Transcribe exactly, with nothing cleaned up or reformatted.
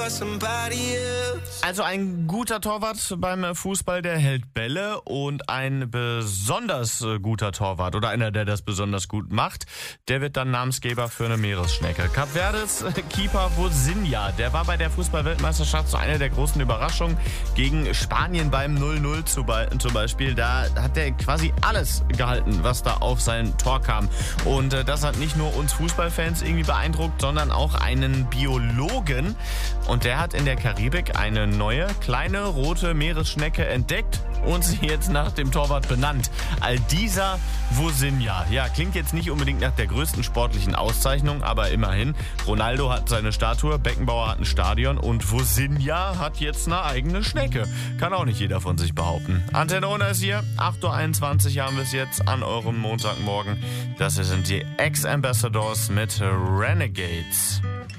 Also ein guter Torwart beim Fußball, der hält Bälle, und ein besonders guter Torwart oder einer, der das besonders gut macht, der wird dann Namensgeber für eine Meeresschnecke. Kap Verdes Keeper Vozinha, der war bei der Fußball-Weltmeisterschaft so eine der großen Überraschungen gegen Spanien beim null null zum Beispiel. Da hat er quasi alles gehalten, was da auf sein Tor kam. Und das hat nicht nur uns Fußballfans irgendwie beeindruckt, sondern auch einen Biologen. Und der hat in der Karibik eine neue, kleine, rote Meeresschnecke entdeckt und sie jetzt nach dem Torwart benannt. Aldisa Vozinha. Ja, klingt jetzt nicht unbedingt nach der größten sportlichen Auszeichnung, aber immerhin. Ronaldo hat seine Statue, Beckenbauer hat ein Stadion und Vozinha hat jetzt eine eigene Schnecke. Kann auch nicht jeder von sich behaupten. Antenne Ohne ist hier. acht Uhr einundzwanzig haben wir es jetzt an eurem Montagmorgen. Das hier sind die Ex-Ambassadors mit Renegades.